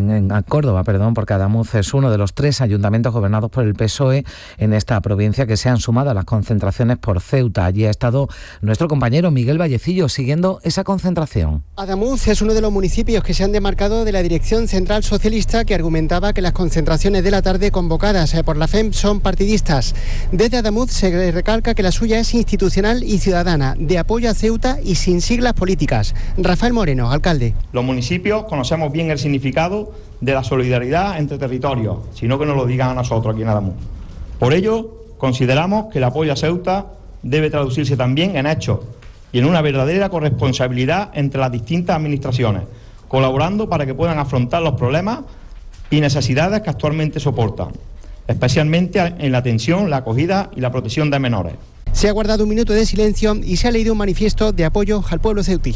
en Córdoba, porque Adamuz es uno de los 3 ayuntamientos gobernados por el PSOE en esta provincia que se han sumado a las concentraciones por Ceuta. Allí ha estado nuestro compañero Miguel Vallecillo siguiendo esa concentración. Adamuz es uno de los municipios que se han demarcado de la Dirección Central Socialista, que argumentaba que las concentraciones de la tarde convocadas por la FEM son partidistas. Desde Adamuz se recalca que la suya es institucional y ciudadana, de apoyo a Ceuta y sin siglas políticas. Rafael Moreno, alcalde. Los municipios conocemos bien el significado de la solidaridad entre territorios, sino que nos lo digan a nosotros aquí en Adamuz. Por ello, consideramos que el apoyo a Ceuta debe traducirse también en hechos y en una verdadera corresponsabilidad entre las distintas administraciones, colaborando para que puedan afrontar los problemas y necesidades que actualmente soportan, especialmente en la atención, la acogida y la protección de menores. Se ha guardado un minuto de silencio y se ha leído un manifiesto de apoyo al pueblo ceutí.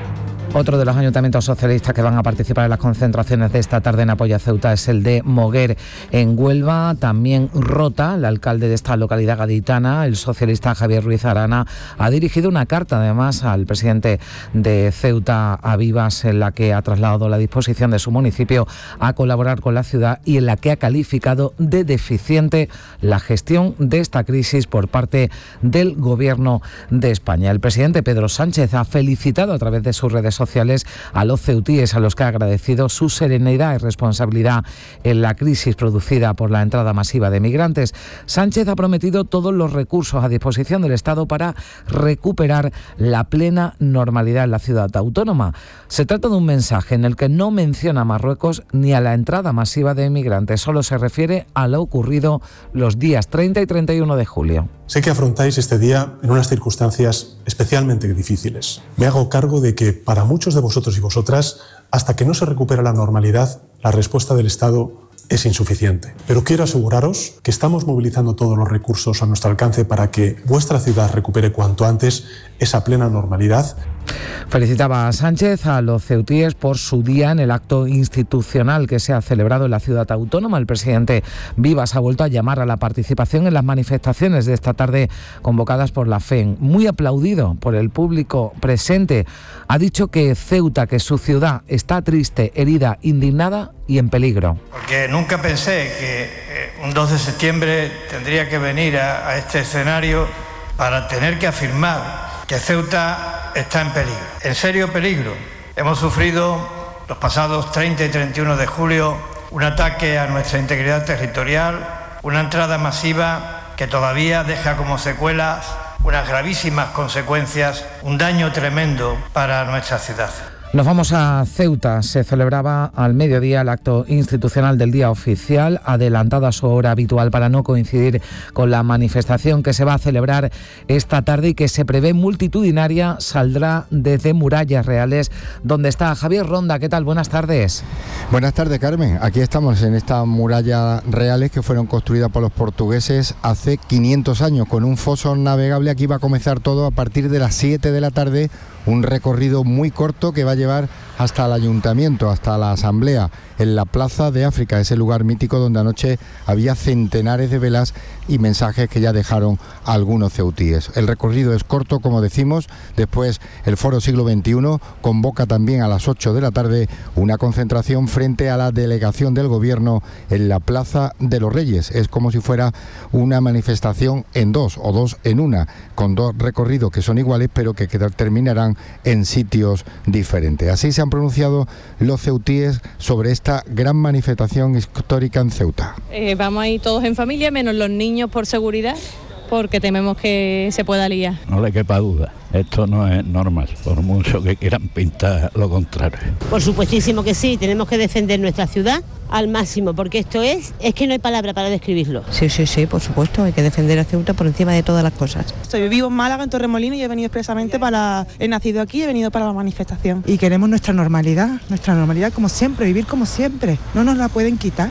Otro de los ayuntamientos socialistas que van a participar en las concentraciones de esta tarde en apoyo a Ceuta es el de Moguer, en Huelva. También Rota, el alcalde de esta localidad gaditana, el socialista Javier Ruiz Arana, ha dirigido una carta además al presidente de Ceuta, a Vivas, en la que ha trasladado la disposición de su municipio a colaborar con la ciudad y en la que ha calificado de deficiente la gestión de esta crisis por parte del Gobierno de España. El presidente Pedro Sánchez ha felicitado a través de sus redes sociales a los ceutíes, a los que ha agradecido su serenidad y responsabilidad en la crisis producida por la entrada masiva de migrantes. Sánchez ha prometido todos los recursos a disposición del Estado para recuperar la plena normalidad en la ciudad autónoma. Se trata de un mensaje en el que no menciona a Marruecos ni a la entrada masiva de migrantes, solo se refiere a lo ocurrido los días 30 y 31 de julio. Sé que afrontáis este día en unas circunstancias especialmente difíciles. Me hago cargo de que para muchos de vosotros y vosotras, hasta que no se recupera la normalidad, la respuesta del Estado es insuficiente. Pero quiero aseguraros que estamos movilizando todos los recursos a nuestro alcance para que vuestra ciudad recupere cuanto antes esa plena normalidad. Felicitaba a Sánchez a los ceutíes por su día en el acto institucional que se ha celebrado en la ciudad autónoma. El presidente Vivas ha vuelto a llamar a la participación en las manifestaciones de esta tarde convocadas por la FEM. Muy aplaudido por el público presente. Ha dicho que Ceuta, que su ciudad, está triste, herida, indignada y en peligro. Porque nunca pensé que un 2 de septiembre tendría que venir a este escenario para tener que afirmar que Ceuta está en peligro, en serio peligro. Hemos sufrido los pasados 30 y 31 de julio un ataque a nuestra integridad territorial, una entrada masiva que todavía deja como secuelas unas gravísimas consecuencias, un daño tremendo para nuestra ciudad. Nos vamos a Ceuta. Se celebraba al mediodía el acto institucional del día oficial, adelantado a su hora habitual para no coincidir con la manifestación que se va a celebrar esta tarde y que se prevé multitudinaria. Saldrá desde Murallas Reales, donde está Javier Ronda. ¿Qué tal? Buenas tardes. Buenas tardes, Carmen. Aquí estamos en estas murallas reales que fueron construidas por los portugueses hace 500 años, con un foso navegable. Aquí va a comenzar todo a partir de las 7 de la tarde, un recorrido muy corto que va a llevar hasta el ayuntamiento, hasta la asamblea, en la Plaza de África, ese lugar mítico donde anoche había centenares de velas y mensajes que ya dejaron algunos ceutíes. El recorrido es corto, como decimos. Después el Foro Siglo XXI convoca también a las 8 de la tarde una concentración frente a la delegación del gobierno en la Plaza de los Reyes. Es como si fuera una manifestación en dos o dos en una, con dos recorridos que son iguales pero que terminarán en sitios diferentes. Así se han pronunciado los ceutíes sobre esta gran manifestación histórica en Ceuta. Vamos a ir todos en familia, menos los niños por seguridad, porque tememos que se pueda liar. No le quepa duda, esto no es normal, por mucho que quieran pintar lo contrario. Por supuestísimo que sí, tenemos que defender nuestra ciudad al máximo, porque esto es que no hay palabra para describirlo. Sí, por supuesto, hay que defender a Ceuta por encima de todas las cosas. Yo vivo en Málaga, en Torremolinos, y he venido expresamente he nacido aquí y he venido para la manifestación. Y queremos nuestra normalidad como siempre, vivir como siempre, no nos la pueden quitar.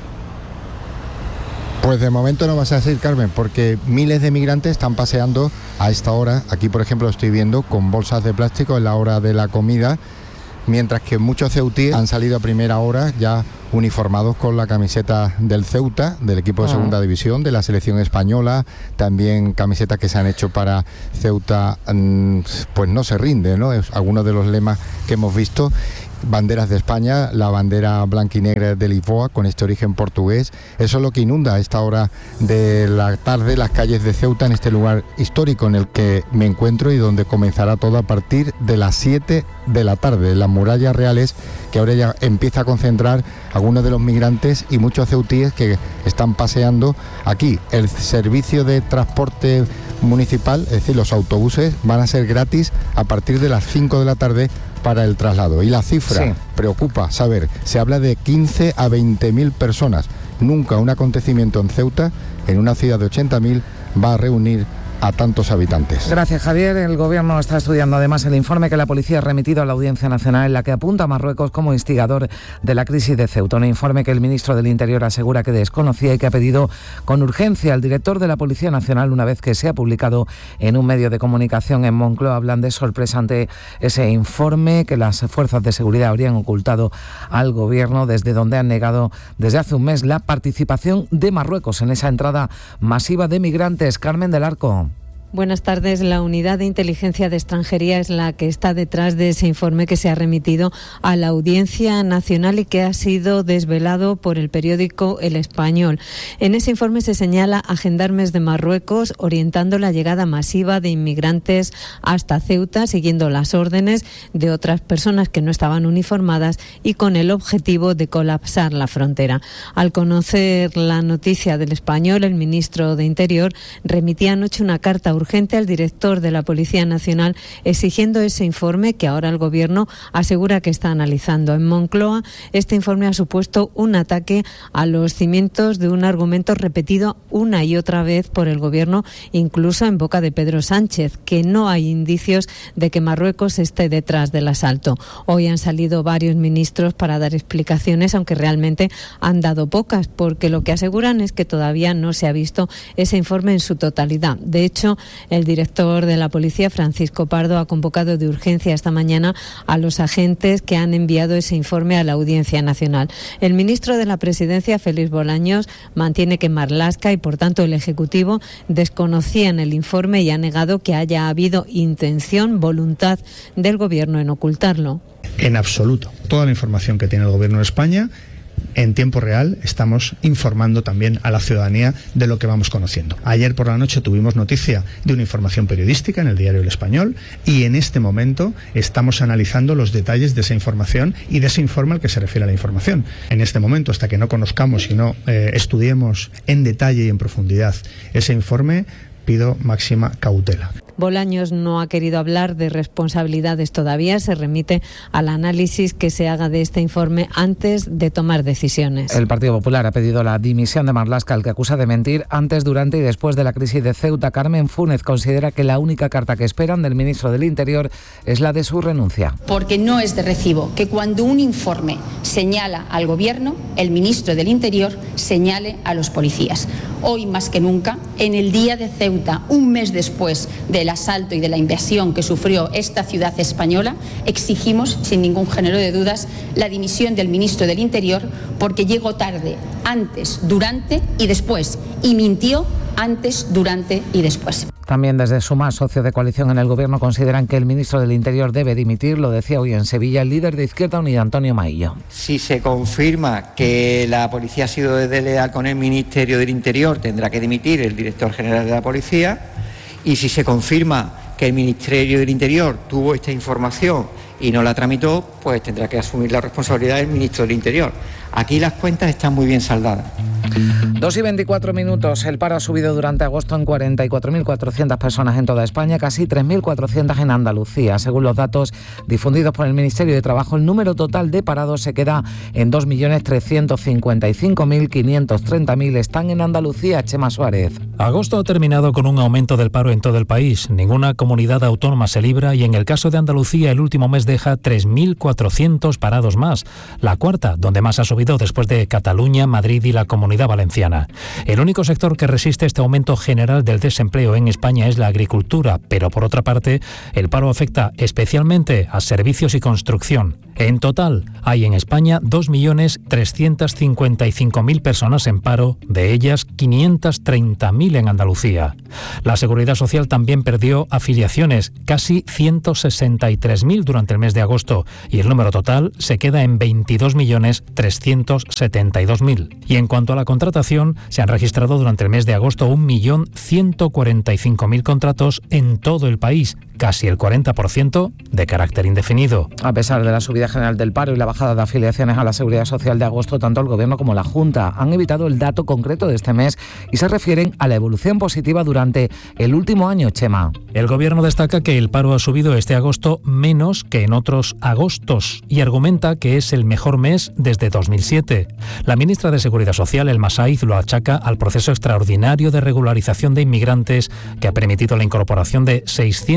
Pues de momento no vas a decir, Carmen, porque miles de migrantes están paseando a esta hora. Aquí, por ejemplo, estoy viendo con bolsas de plástico en la hora de la comida, mientras que muchos ceutíes han salido a primera hora ya uniformados con la camiseta del Ceuta, del equipo de segunda división, de la selección española, también camisetas que se han hecho para Ceuta, pues no se rinde, ¿no? Es algunos de los lemas que hemos visto. banderas de España, la bandera blanquinegra de Lisboa con este origen portugués. Eso es lo que inunda a esta hora de la tarde las calles de Ceuta, en este lugar histórico en el que me encuentro y donde comenzará todo a partir de las 7 de la tarde. Las murallas reales, que ahora ya empieza a concentrar algunos de los migrantes y muchos ceutíes que están paseando aquí. El servicio de transporte municipal, es decir, los autobuses, van a ser gratis a partir de las 5 de la tarde para el traslado. Y la cifra preocupa saber, se habla de 15 a 20.000 personas. Nunca un acontecimiento en Ceuta, en una ciudad de 80.000, va a reunir a tantos habitantes. Gracias, Javier. El Gobierno está estudiando además el informe que la policía ha remitido a la Audiencia Nacional, en la que apunta a Marruecos como instigador de la crisis de Ceuta. Un informe que el ministro del Interior asegura que desconocía y que ha pedido con urgencia al director de la Policía Nacional, una vez que se ha publicado en un medio de comunicación en Moncloa. Hablan de sorpresa ante ese informe que las fuerzas de seguridad habrían ocultado al Gobierno, desde donde han negado desde hace un mes la participación de Marruecos en esa entrada masiva de migrantes. Carmen del Arco. Buenas tardes. La Unidad de Inteligencia de Extranjería es la que está detrás de ese informe que se ha remitido a la Audiencia Nacional y que ha sido desvelado por el periódico El Español. En ese informe se señala a gendarmes de Marruecos orientando la llegada masiva de inmigrantes hasta Ceuta, siguiendo las órdenes de otras personas que no estaban uniformadas y con el objetivo de colapsar la frontera. Al conocer la noticia del Español, el ministro de Interior remitía anoche una carta urgente al director de la Policía Nacional exigiendo ese informe que ahora el Gobierno asegura que está analizando. En Moncloa, este informe ha supuesto un ataque a los cimientos de un argumento repetido una y otra vez por el Gobierno, incluso en boca de Pedro Sánchez, que no hay indicios de que Marruecos esté detrás del asalto. Hoy han salido varios ministros para dar explicaciones, aunque realmente han dado pocas, porque lo que aseguran es que todavía no se ha visto ese informe en su totalidad. De hecho, el director de la policía, Francisco Pardo, ha convocado de urgencia esta mañana a los agentes que han enviado ese informe a la Audiencia Nacional. El ministro de la Presidencia, Félix Bolaños, mantiene que Marlaska y, por tanto, el Ejecutivo desconocían el informe y ha negado que haya habido intención, voluntad del Gobierno en ocultarlo. En absoluto. Toda la información que tiene el Gobierno de España, en tiempo real estamos informando también a la ciudadanía de lo que vamos conociendo. Ayer por la noche tuvimos noticia de una información periodística en el diario El Español y en este momento estamos analizando los detalles de esa información y de ese informe al que se refiere a la información. En este momento, hasta que no conozcamos y no estudiemos en detalle y en profundidad ese informe, pido máxima cautela. Bolaños no ha querido hablar de responsabilidades todavía. Se remite al análisis que se haga de este informe antes de tomar decisiones. El Partido Popular ha pedido la dimisión de Marlaska, al que acusa de mentir antes, durante y después de la crisis de Ceuta. Carmen Fúnez considera que la única carta que esperan del ministro del Interior es la de su renuncia. Porque no es de recibo que cuando un informe señala al Gobierno, el ministro del Interior señale a los policías. Hoy más que nunca, en el día de Ceuta, un mes después del asalto y de la invasión que sufrió esta ciudad española, exigimos, sin ningún género de dudas, la dimisión del ministro del Interior porque llegó tarde, antes, durante y después, y mintió antes, durante y después. También desde Sumar, socio de coalición en el Gobierno, consideran que el ministro del Interior debe dimitir. Lo decía hoy en Sevilla el líder de Izquierda Unida, Antonio Maillo. Si se confirma que la policía ha sido desleal con el Ministerio del Interior, tendrá que dimitir el director general de la policía. Y si se confirma que el Ministerio del Interior tuvo esta información y no la tramitó, pues tendrá que asumir la responsabilidad del ministro del Interior. Aquí las cuentas están muy bien saldadas. 2:24. El paro ha subido durante agosto en 44.400 personas en toda España, casi 3.400 en Andalucía. Según los datos difundidos por el Ministerio de Trabajo, el número total de parados se queda en 2.355.530.000. Están en Andalucía. Chema Suárez. Agosto ha terminado con un aumento del paro en todo el país. Ninguna comunidad autónoma se libra y en el caso de Andalucía el último mes deja 3.400 parados más. La cuarta, donde más ha subido después de Cataluña, Madrid y la Comunidad Comunidad Valenciana. El único sector que resiste este aumento general del desempleo en España es la agricultura, pero por otra parte, el paro afecta especialmente a servicios y construcción. En total, hay en España 2.355.000 personas en paro, de ellas 530.000 en Andalucía. La Seguridad Social también perdió afiliaciones, casi 163.000 durante el mes de agosto, y el número total se queda en 22.372.000. Y en cuanto a la contratación, se han registrado durante el mes de agosto 1.145.000 contratos en todo el país, casi el 40% de carácter indefinido. A pesar de la subida general del paro y la bajada de afiliaciones a la Seguridad Social de agosto, tanto el Gobierno como la Junta han evitado el dato concreto de este mes y se refieren a la evolución positiva durante el último año, Chema. El Gobierno destaca que el paro ha subido este agosto menos que en otros agostos y argumenta que es el mejor mes desde 2007. La ministra de Seguridad Social, Elma Saiz, lo achaca al proceso extraordinario de regularización de inmigrantes que ha permitido la incorporación de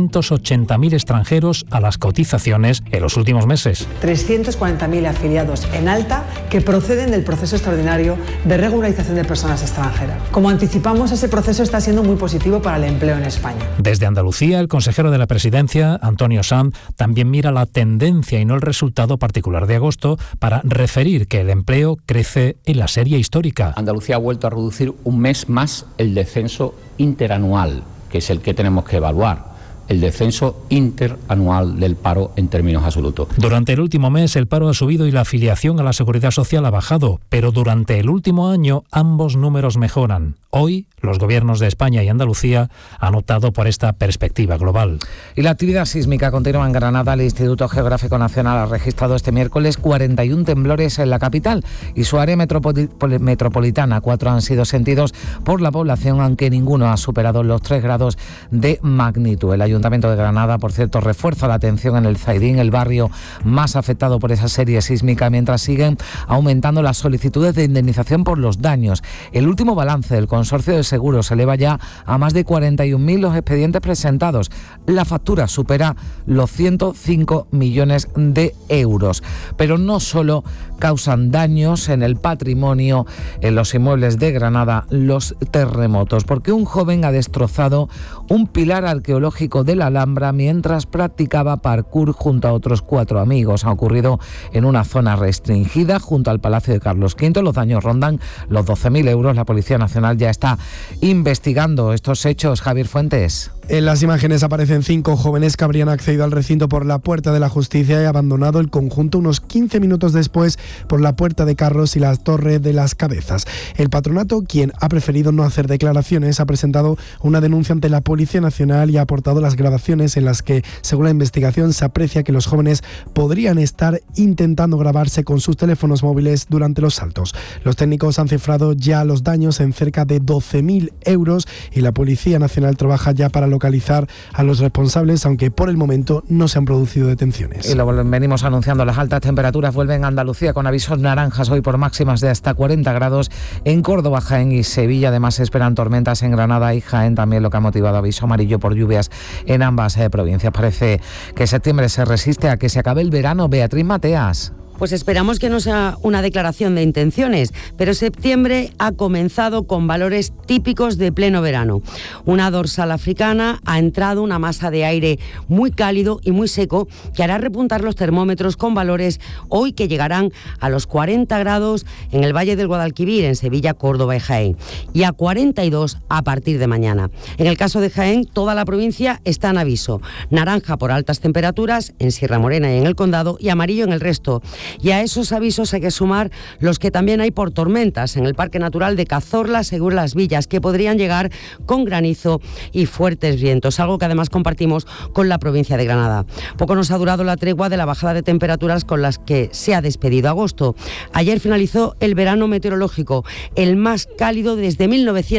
680.000 extranjeros a las cotizaciones en los últimos meses. 340.000 afiliados en alta que proceden del proceso extraordinario de regularización de personas extranjeras. Como anticipamos, ese proceso está siendo muy positivo para el empleo en España. Desde Andalucía, el consejero de la Presidencia, Antonio Sanz, también mira la tendencia y no el resultado particular de agosto para referir que el empleo crece en la serie histórica. Andalucía ha vuelto a reducir un mes más el descenso interanual, que es el que tenemos que evaluar. El descenso interanual del paro en términos absolutos. Durante el último mes el paro ha subido y la afiliación a la Seguridad Social ha bajado, pero durante el último año ambos números mejoran. Hoy, los gobiernos de España y Andalucía han optado por esta perspectiva global. Y la actividad sísmica continúa en Granada. El Instituto Geográfico Nacional ha registrado este miércoles 41 temblores en la capital y su área metropolitana. 4 han sido sentidos por la población, aunque ninguno ha superado los 3 grados de magnitud. El Ayuntamiento de Granada, por cierto, refuerza la atención en el Zaidín, el barrio más afectado por esa serie sísmica, mientras siguen aumentando las solicitudes de indemnización por los daños. El último balance del Consorcio de Seguros eleva ya a más de 41.000 los expedientes presentados. La factura supera los 105 millones de euros. Pero no solo causan daños en el patrimonio, en los inmuebles de Granada, los terremotos, porque un joven ha destrozado un pilar arqueológico de la Alhambra mientras practicaba parkour junto a otros 4 amigos. Ha ocurrido en una zona restringida junto al Palacio de Carlos V. Los daños rondan los 12.000 euros. La Policía Nacional ya está investigando estos hechos. Javier Fuentes. En las imágenes aparecen 5 jóvenes que habrían accedido al recinto por la Puerta de la Justicia y abandonado el conjunto unos 15 minutos después por la Puerta de Carros y la Torre de las Cabezas. El patronato, quien ha preferido no hacer declaraciones, ha presentado una denuncia ante la Policía Nacional y ha aportado las grabaciones en las que, según la investigación, se aprecia que los jóvenes podrían estar intentando grabarse con sus teléfonos móviles durante los saltos. Los técnicos han cifrado ya los daños en cerca de 12.000 euros y la Policía Nacional trabaja ya para localizar a los responsables, aunque por el momento no se han producido detenciones. Y lo venimos anunciando, las altas temperaturas vuelven a Andalucía con avisos naranjas hoy por máximas de hasta 40 grados en Córdoba, Jaén y Sevilla. Además se esperan tormentas en Granada y Jaén, también lo que ha motivado aviso amarillo por lluvias en ambas provincias. Parece que septiembre se resiste a que se acabe el verano. Beatriz Mateas. Pues esperamos que no sea una declaración de intenciones, pero septiembre ha comenzado con valores típicos de pleno verano. Una dorsal africana, ha entrado una masa de aire muy cálido y muy seco que hará repuntar los termómetros con valores hoy que llegarán a los 40 grados en el Valle del Guadalquivir, en Sevilla, Córdoba y Jaén, y a 42 a partir de mañana. En el caso de Jaén, toda la provincia está en aviso. Naranja por altas temperaturas en Sierra Morena y en el Condado, y amarillo en el resto. Y a esos avisos hay que sumar los que también hay por tormentas en el Parque Natural de Cazorla, según Las Villas, que podrían llegar con granizo y fuertes vientos, algo que además compartimos con la provincia de Granada. Poco nos ha durado la tregua de la bajada de temperaturas con las que se ha despedido agosto. Ayer finalizó el verano meteorológico, el más cálido desde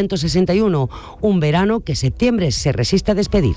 1961, un verano que septiembre se resiste a despedir.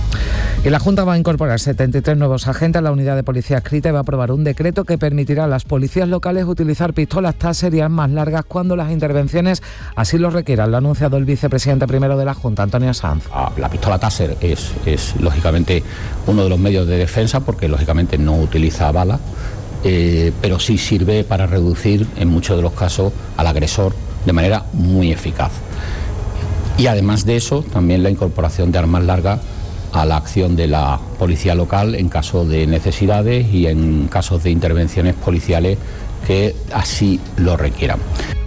Y la Junta va a incorporar 73 nuevos agentes a la unidad de policía adscrita y va a aprobar un decreto que permitirá a las policías locales utilizar pistolas Taser y armas largas cuando las intervenciones así lo requieran. Lo ha anunciado el vicepresidente primero de la Junta, Antonio Sanz. La pistola Taser es lógicamente uno de los medios de defensa porque lógicamente no utiliza balas, pero sí sirve para reducir en muchos de los casos al agresor de manera muy eficaz. Y además de eso, también la incorporación de armas largas a la acción de la policía local en caso de necesidades y en casos de intervenciones policiales que así lo requieran.